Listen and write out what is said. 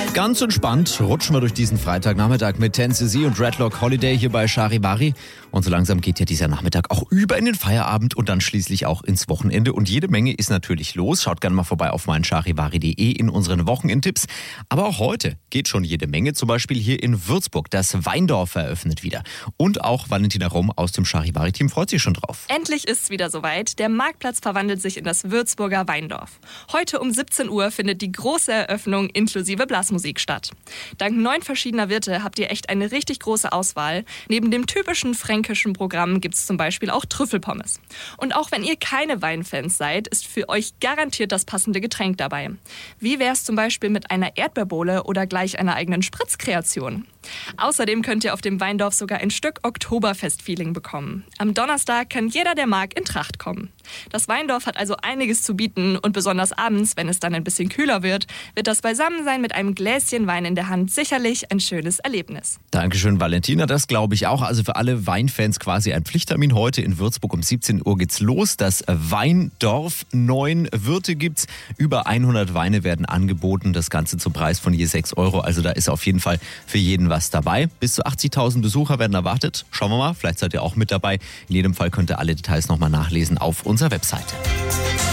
Ganz entspannt rutschen wir durch diesen Freitagnachmittag mit 10cc und Dreadlock Holiday hier bei Charivari. Und so langsam geht ja dieser Nachmittag auch über in den Feierabend und dann schließlich auch ins Wochenende. Und jede Menge ist natürlich los. Schaut gerne mal vorbei auf meincharivari.de in unseren Wochenendtipps. Aber auch heute geht schon jede Menge. Zum Beispiel hier in Würzburg. Das Weindorf eröffnet wieder. Und auch Valentina Romm aus dem Charivari-Team freut sich schon drauf. Endlich ist es wieder soweit. Der Marktplatz verwandelt sich in das Würzburger Weindorf. Heute um 17 Uhr findet die große Eröffnung inklusive Blasmusik statt. Dank 9 verschiedener Wirte habt ihr echt eine richtig große Auswahl. Neben dem typischen fränkischen Programm gibt es zum Beispiel auch Trüffelpommes. Und auch wenn ihr keine Weinfans seid, ist für euch garantiert das passende Getränk dabei. Wie wär's zum Beispiel mit einer Erdbeerbowle oder gleich einer eigenen Spritzkreation? Außerdem könnt ihr auf dem Weindorf sogar ein Stück Oktoberfest-Feeling bekommen. Am Donnerstag kann jeder, der mag, in Tracht kommen. Das Weindorf hat also einiges zu bieten und besonders abends, wenn es dann ein bisschen kühler wird das Beisammensein mit einem Gläschen Wein in der Hand sicherlich ein schönes Erlebnis. Dankeschön, Valentina. Das glaube ich auch. Also für alle Weinfans quasi ein Pflichttermin. Heute in Würzburg um 17 Uhr geht's los. Das Weindorf, 9 Wirte gibt's. Über 100 Weine werden angeboten. Das Ganze zum Preis von je 6 Euro. Also da ist auf jeden Fall für jeden was dabei. Bis zu 80.000 Besucher werden erwartet. Schauen wir mal, vielleicht seid ihr auch mit dabei. In jedem Fall könnt ihr alle Details nochmal nachlesen auf unserer Webseite.